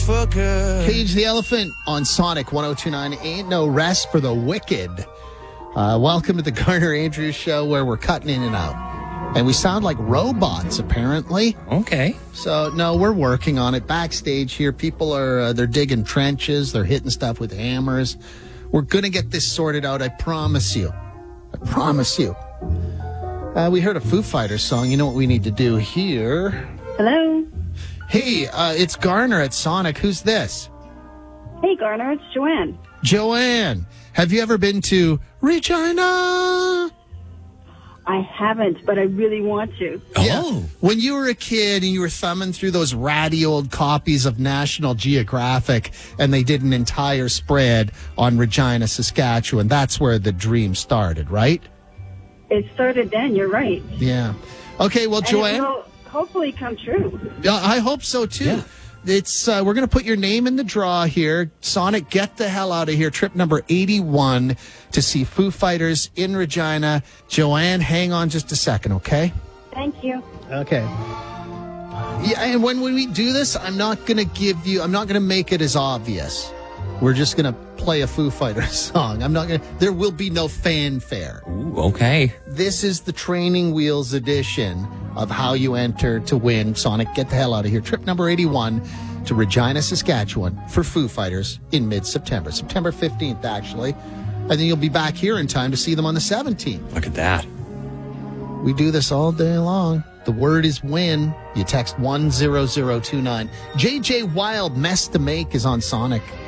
For good. Cage the Elephant on Sonic 1029. Ain't no rest for the wicked. Welcome to the Garner Andrews Show, where we're cutting in and out. And we sound like robots, apparently. Okay. So, no, we're working on it. Backstage here, people are they're digging trenches. They're hitting stuff with hammers. We're going to get this sorted out, I promise you. I promise you. We heard a Foo Fighters song. You know what we need to do here? Hello. Hey, it's Garner at Sonic. Who's this? Hey, Garner, it's Joanne. Joanne, have you ever been to Regina? I haven't, but I really want to. Yeah. Oh. When you were a kid and you were thumbing through those ratty old copies of National Geographic and they did an entire spread on Regina, Saskatchewan, that's where the dream started, right? It started then, you're right. Yeah. Okay, well, And Joanne, it will hopefully come true. I hope so, too. Yeah. It's we're going to put your name in the draw here. Sonic, get the hell out of here. Trip number 81 to see Foo Fighters in Regina. Joanne, hang on just a second, okay? Thank you. Okay. Yeah, and when we do this, I'm not going to make it as obvious. We're just going to play a Foo Fighters song. There will be no fanfare. Ooh, okay. This is the Training Wheels edition of how you enter to win Sonic. Get the hell out of here. Trip number 81 to Regina, Saskatchewan for Foo Fighters in mid-September. September 15th, actually. And then you'll be back here in time to see them on the 17th. Look at that. We do this all day long. The word is win. You text 10029. JJ Wild, Mess to Make is on Sonic.